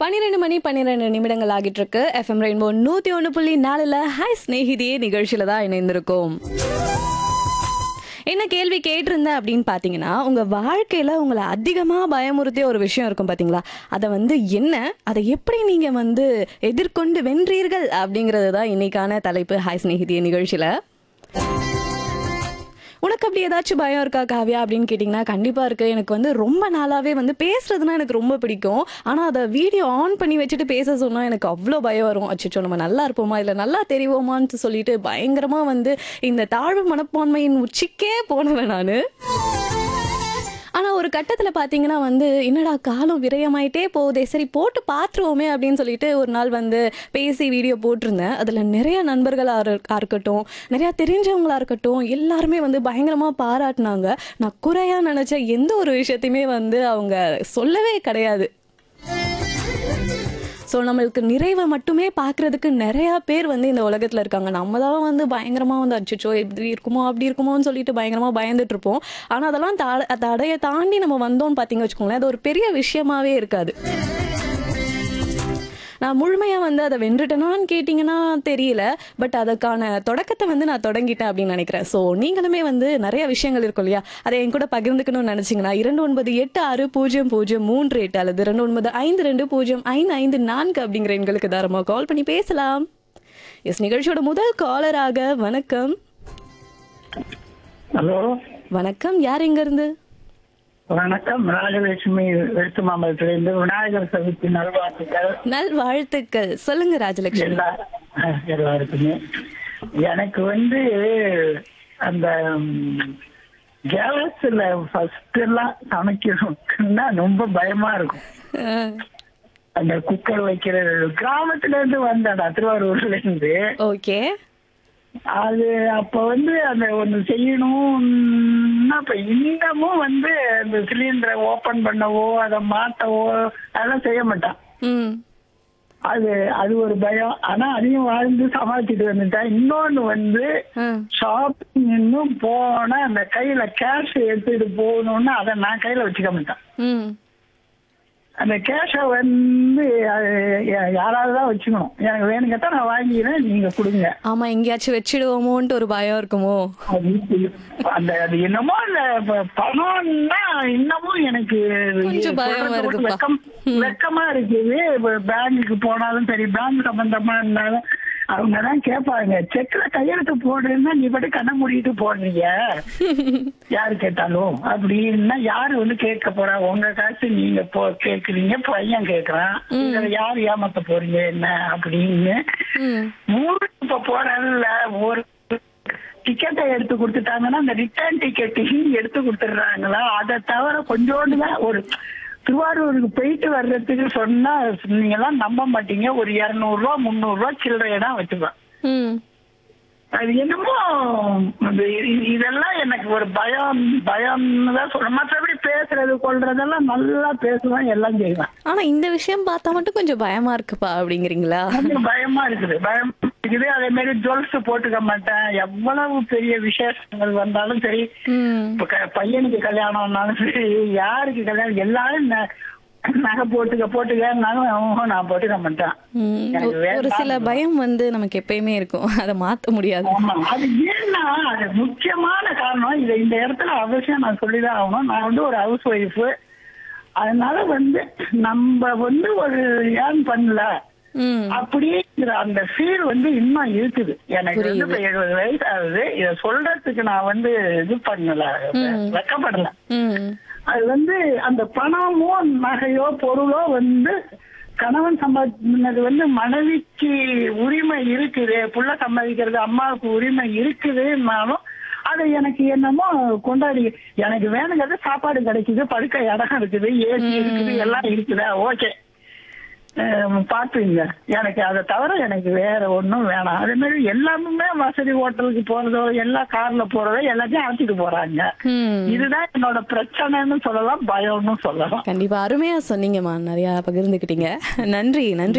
12 மணி 12 நிமிடங்கள் ஆகிட்டு இருக்கு. எஃப்எம் ரெயின்போ 101.4ல ஹாய் ஸ்நேகிதியே நிகழ்ச்சியில தான் இணைந்திருக்கோம். என்ன கேள்வி கேட்டிருந்தேன் அப்படின்னு பார்த்தீங்கன்னா, உங்க வாழ்க்கையில உங்களை அதிகமா பயமுறுத்திய ஒரு விஷயம் இருக்கும் பார்த்தீங்களா, அதை என்ன, அதை எப்படி நீங்க எதிர்கொண்டு வென்றீர்கள் அப்படிங்கிறது தான் இன்னைக்கான தலைப்பு ஹாய் ஸ்நேகிதியே நிகழ்ச்சியில. உனக்கு அப்படி ஏதாச்சும் பயம் இருக்கா காவியா அப்படின்னு கேட்டிங்கன்னா, கண்டிப்பாக இருக்குது. எனக்கு ரொம்ப நாளாகவே பேசுறதுனா எனக்கு ரொம்ப பிடிக்கும். ஆனால் அதை வீடியோ ஆன் பண்ணி வச்சுட்டு பேச சொன்னால் எனக்கு அவ்வளோ பயம் வரும். அச்சோ நம்ம நல்லா இருப்போமா இல்லை நல்லா தெரிவோமான்னு சொல்லிட்டு பயங்கரமாக இந்த தாழ்வு மனப்பான்மையின் உச்சிக்கே போனவன் நான். ஆனால் ஒரு கட்டத்தில் பார்த்தீங்கன்னா என்னடா காலம் விரயமாயிட்டே போகுதே, சரி போட்டு பார்த்துருவோமே அப்படின்னு சொல்லிட்டு ஒரு நாள் பேசி வீடியோ போட்டிருந்தேன். அதில் நிறைய நண்பர்களாக இருக்கட்டும், நிறையா தெரிஞ்சவங்களா இருக்கட்டும், எல்லாருமே பயங்கரமாக பாராட்டினாங்க. நான் குறையாக நினச்ச எந்த ஒரு விஷயத்தையுமே அவங்க சொல்லவே கிடையாது. ஸோ நம்மளுக்கு நிறைவை மட்டுமே பார்க்குறதுக்கு நிறையா பேர் இந்த உலகத்தில் இருக்காங்க. நம்ம தான் பயங்கரமாக அச்சோ இப்படி இருக்குமோ அப்படி இருக்குமோன்னு சொல்லிட்டு பயங்கரமாக பயந்துட்டு இருப்போம். ஆனால் அதெல்லாம் தடையை தாண்டி நம்ம வந்தோம்னு பார்த்தீங்க வச்சுக்கோங்களேன், அது ஒரு பெரிய விஷயமாவே இருக்காது. நான் முழுமையாக அதை வென்றுட்டேனான்னு கேட்டிங்கன்னா தெரியல. பட் அதுக்கான தொடக்கத்தை நான் தொடங்கிட்டேன் அப்படின்னு நினைக்கிறேன். ஸோ நீங்களுமே நிறைய விஷயங்கள் இருக்கும் இல்லையா, அதை என் கூட பகிர்ந்துக்கணும்னு நினச்சிங்கன்னா 29860038 அல்லது 2952055554 அப்படிங்கிற எண்களுக்கு தாராளமாக கால் பண்ணி பேசலாம். எஸ், நிகழ்ச்சியோட முதல் காலராக வணக்கம். ஹலோ வணக்கம், யார் எங்க இருந்து? வணக்கம், ராஜலட்சுமி வெளுத்து மாம்பலத்திலிருந்து. விநாயகர் சதுர்த்தி நல்வாழ்த்துக்கள். நல்வாழ்த்துக்கள். சொல்லுங்க ராஜலட்சுமி. எல்லாருக்குமே எனக்கு அந்த கேஸ்ல ஃபர்ஸ்ட் எல்லாம் சமைக்கணும்னா ரொம்ப பயமா இருக்கும். அந்த குக்கர் வைக்கிறது கிராமத்துல இருந்து வந்தேன், திருவாரூர்ல இருந்து. ஓகே. அது அப்ப அந்த ஒண்ணு செய்யணும்னா இப்ப இன்னமும் அந்த சிலிண்டரை ஓபன் பண்ணவோ அதை மாட்டவோ அதெல்லாம் செய்ய மாட்டான். அது ஒரு பயம். ஆனா அதையும் வாழ்ந்து சமாளிச்சுட்டு வந்துட்டேன். இன்னொன்னு ஷாப்பிங் இன்னும் போனா அந்த கையில கேஷ் எடுத்துட்டு போகணும்னு அதை நான் கையில வச்சுக்க மாட்டேன். அந்த கேஷ யாராவது தான் வச்சுக்கணும். எனக்கு வேணும் கேட்டா நான் வாங்கிக்கிறேன், நீங்க கொடுங்க. ஆமா, எங்கேயாச்சும் வச்சிடுவோமோன்ட்டு ஒரு பயம் இருக்குமோ. அது என்னமோ அந்த பணம்னா இன்னமும் எனக்கு வெக்கமா இருக்குது. பேங்குக்கு போனாலும் சரி, பேங்க் சம்பந்தமா இருந்தாலும் அவங்கதான் கேட்பாங்க, செக்ல கையெழுத்து போடுறேன்னா நீ பட்டு கண்ண மூடிட்டு போடுறீங்க யாரு கேட்டாலும் அப்படின்னா யாரு கேட்க போறா? உங்க காசு நீங்க கேக்குறீங்க, பையன் கேக்குறான், யாரு ஏமாத்த போறீங்க என்ன அப்படின்னு. இப்ப போறதுல ஒரு டிக்கெட்டை எடுத்து கொடுத்துட்டாங்கன்னா அந்த ரிட்டர்ன் டிக்கெட்டையும் எடுத்து கொடுத்துடுறாங்களா? அதை தவிர கொஞ்சோண்டுதான் ஒரு திருவாரூருக்கு போயிட்டு வர்றதுக்கு சொன்னா நீங்க எல்லாம் நம்ப மாட்டீங்க, ஒரு 200 ரூபா 300 ரூபா சில்லறையதான் வச்சுப்பேன். அது என்னமோ இதெல்லாம் எனக்கு ஒரு பயம்னு தான் சொல்றேன். மற்றபடி பேசுறது கொள்றதெல்லாம் நல்லா பேசுவேன், எல்லாம் செய்வேன். ஆனா இந்த விஷயம் பார்த்தா மட்டும் கொஞ்சம் பயமா இருக்குப்பா அப்படிங்கிறீங்களா? பயமா இருக்குது, பயம் இருக்குது. அதே மாதிரி ஜுவல்ஸ் போட்டுக்க மாட்டேன். எவ்வளவு பெரிய விசேஷங்கள் வந்தாலும் சரி, பையனுக்கு கல்யாணம்னாலும் சரி, யாருக்கு கல்யாணம், எல்லாரும் நகை போட்டுக்கனாலும் நான் போட்டுக்க மாட்டேன். ஒரு சில பயம் நமக்கு எப்பயுமே இருக்கும், அதை மாத்த முடியாது. அது ஏன்னா அது முக்கியமான காரணம். இதை இந்த இடத்துல அவசியம் நான் சொல்லிதான் ஆகணும். நான் ஒரு ஹவுஸ் ஒய்ஃப். அதனால நம்ம ஒரு ஏர்ன் பண்ணல அப்படிங்கிற அந்த ஃபீல் இன்னும் இருக்குது எனக்கு. 70 வயசு ஆகுது. இத சொல்றதுக்கு நான் இது பண்ணல, வெக்கப்படல. அது அந்த பணமோ நகையோ பொருளோ கணவன் சம்பாதினது மனைவிக்கு உரிமை இருக்குது, புள்ள சம்பாதிக்கிறது அம்மாவுக்கு உரிமை இருக்குதுன்னாலும் அதை எனக்கு என்னமோ கொண்டாடி எனக்கு வேணுங்கிறது சாப்பாடு கிடைக்குது, படுக்க இடம் இருக்குது, ஏசி இருக்குது, எல்லாம் இருக்குதா, ஓகே பாத்துங்க. எனக்கு அதை தவிர எனக்கு வேற ஒண்ணும் வேணாம். அதே மாதிரி எல்லாருமே வசதி ஹோட்டலுக்கு போறதோ, எல்லா கார்ல போறதோ எல்லாத்தையும் அழைச்சிட்டு போறாங்க. இதுதான் என்னோட பிரச்சனைன்னு சொல்லலாம், பயம்னு சொல்லலாம். கண்டிப்பா அருமையா சொன்னீங்கம்மா, நிறைய பகிர்ந்துக்கிட்டீங்க. நன்றி நன்றி.